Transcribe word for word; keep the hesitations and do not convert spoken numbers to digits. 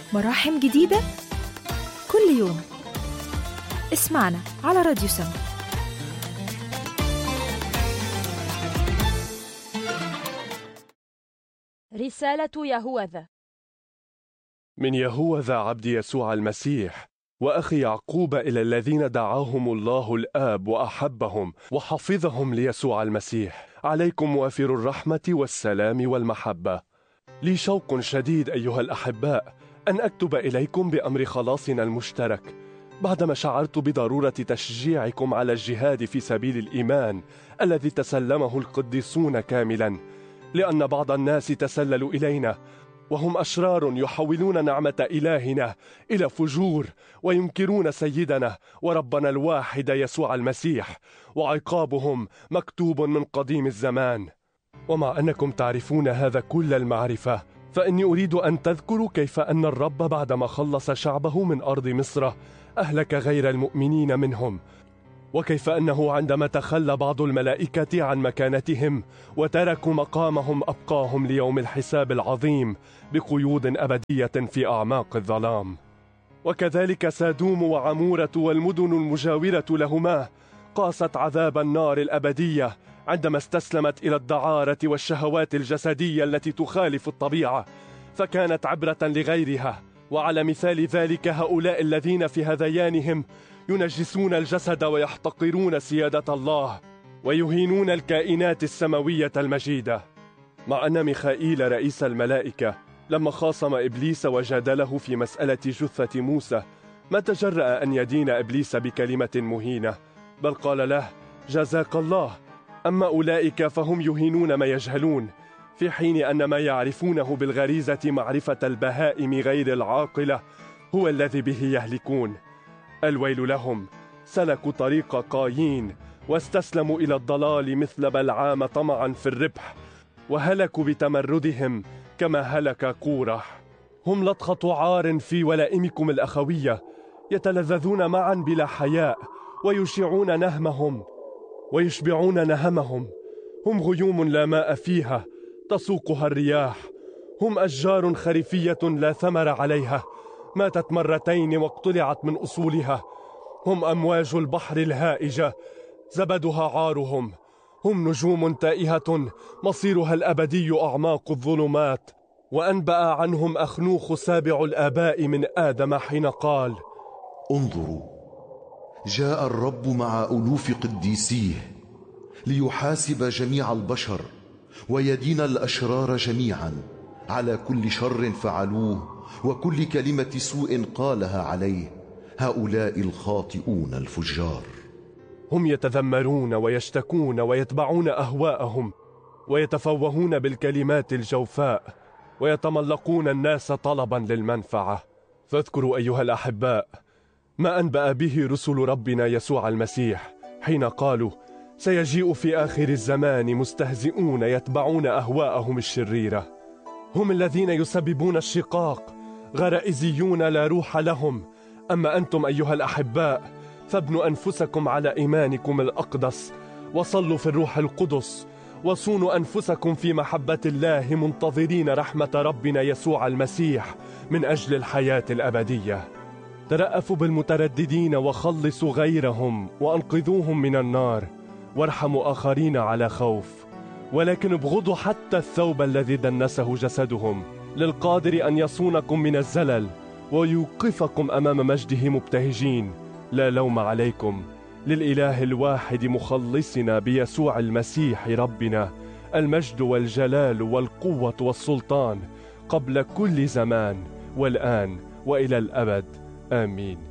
مراحم جديدة كل يوم. اسمعنا على راديو سما. رسالة يهوذا. من يهوذا عبد يسوع المسيح وأخي يعقوب إلى الذين دعاهم الله الآب وأحبهم وحفظهم ليسوع المسيح، عليكم وافر الرحمة والسلام والمحبة. لي شوق شديد أيها الأحباء أن أكتب إليكم بأمر خلاصنا المشترك، بعدما شعرت بضرورة تشجيعكم على الجهاد في سبيل الإيمان الذي تسلمه القديسون كاملا، لأن بعض الناس تسللوا إلينا وهم أشرار يحولون نعمة إلهنا إلى فجور، وينكرون سيدنا وربنا الواحد يسوع المسيح، وعقابهم مكتوب من قديم الزمان. ومع أنكم تعرفون هذا كل المعرفة، فإني أريد أن تذكروا كيف أن الرب بعدما خلص شعبه من أرض مصر أهلك غير المؤمنين منهم، وكيف أنه عندما تخلى بعض الملائكة عن مكانتهم وتركوا مقامهم أبقاهم ليوم الحساب العظيم بقيود أبدية في أعماق الظلام. وكذلك سادوم وعمورة والمدن المجاورة لهما قاست عذاب النار الأبدية عندما استسلمت إلى الدعارة والشهوات الجسدية التي تخالف الطبيعة، فكانت عبرة لغيرها. وعلى مثال ذلك هؤلاء الذين في هذيانهم ينجسون الجسد ويحتقرون سيادة الله ويهينون الكائنات السماوية المجيدة. مع أن ميخائيل رئيس الملائكة لما خاصم إبليس وجادله في مسألة جثة موسى ما تجرأ أن يدين إبليس بكلمة مهينة، بل قال له: جزاك الله. أما أولئك فهم يهينون ما يجهلون، في حين أن ما يعرفونه بالغريزة معرفة البهائم غير العاقلة هو الذي به يهلكون. الويل لهم، سلكوا طريق قايين واستسلموا إلى الضلال مثل بلعام طمعا في الربح، وهلكوا بتمردهم كما هلك قورح. هم لطخة عار في ولائمكم الأخوية، يتلذذون معا بلا حياء ويشيعون نهمهم ويشبعون نهمهم. هم غيوم لا ماء فيها تسوقها الرياح، هم أشجار خريفية لا ثمر عليها، ماتت مرتين واقتلعت من أصولها. هم أمواج البحر الهائجة زبدها عارهم، هم نجوم تائهة مصيرها الأبدي أعماق الظلمات. وأنبأ عنهم أخنوخ سابع الآباء من آدم حين قال: انظروا، جاء الرب مع ألوف قديسيه ليحاسب جميع البشر ويدين الأشرار جميعا على كل شر فعلوه وكل كلمة سوء قالها عليه هؤلاء الخاطئون الفجار. هم يتذمرون ويشتكون ويتبعون أهواءهم ويتفوهون بالكلمات الجوفاء ويتملقون الناس طلبا للمنفعة. فاذكروا أيها الأحباء ما أنبأ به رسل ربنا يسوع المسيح حين قالوا: سيجيء في آخر الزمان مستهزئون يتبعون أهواءهم الشريرة. هم الذين يسببون الشقاق، غرائزيون لا روح لهم. أما أنتم أيها الأحباء فابنوا أنفسكم على إيمانكم الأقدس، وصلوا في الروح القدس، وصونوا أنفسكم في محبة الله منتظرين رحمة ربنا يسوع المسيح من أجل الحياة الأبدية. ترأفوا بالمترددين وخلصوا غيرهم وأنقذوهم من النار، وارحموا آخرين على خوف. ولكن ابغضوا حتى الثوب الذي دنسه جسدهم، للقادر أن يصونكم من الزلل ويوقفكم أمام مجده مبتهجين. لا لوم عليكم، للإله الواحد مخلصنا بيسوع المسيح ربنا المجد والجلال والقوة والسلطان قبل كل زمان والآن وإلى الأبد. آمين.